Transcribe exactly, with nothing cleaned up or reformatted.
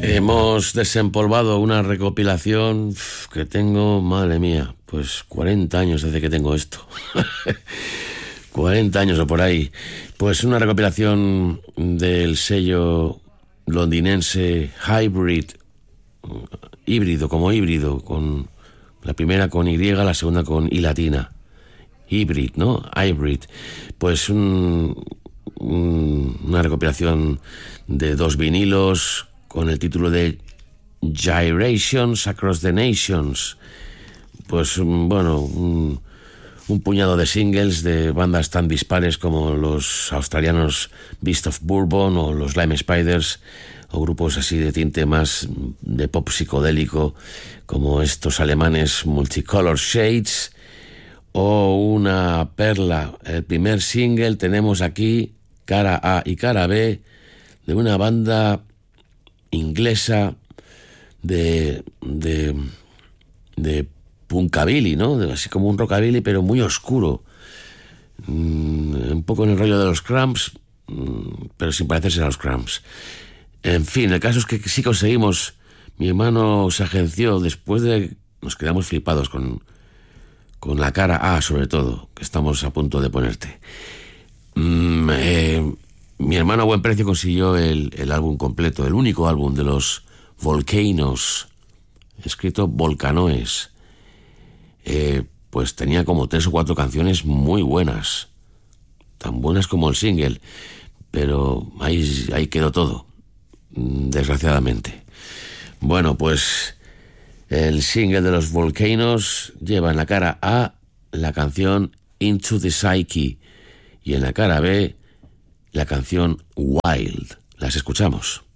Hemos desempolvado una recopilación que tengo, madre mía, pues cuarenta años desde que tengo esto. cuarenta años o por ahí. Pues una recopilación del sello londinense Hybrid, híbrido, como híbrido, con la primera con Y, la segunda con I latina. Hybrid, ¿no? Hybrid. Pues un, un, una recopilación de dos vinilos con el título de Gyrations Across the Nations. Pues bueno, un, un puñado de singles de bandas tan dispares como los australianos Beast of Bourbon o los Lime Spiders, o grupos así de tinte más de pop psicodélico como estos alemanes Multicolor Shades, o una perla. El primer single tenemos aquí, cara A y cara B, de una banda inglesa de de de punkabilly, ¿no? De, así como un rockabilly, pero muy oscuro, mm, un poco en el rollo de los Cramps, mm, pero sin parecerse a los Cramps. En fin, el caso es que sí conseguimos. Mi hermano se agenció después de... Nos quedamos flipados con con la cara A, sobre todo, que estamos a punto de ponerte. Mm, eh, mi hermano a buen precio consiguió el, el álbum completo, el único álbum de los Volcanoes, escrito Volcanoes. Eh, pues tenía como tres o cuatro canciones muy buenas, tan buenas como el single, pero ahí, ahí quedó todo, desgraciadamente. Bueno, pues el single de los Volcanoes lleva en la cara A la canción Into the Psyche y en la cara B la canción Wild. Las escuchamos.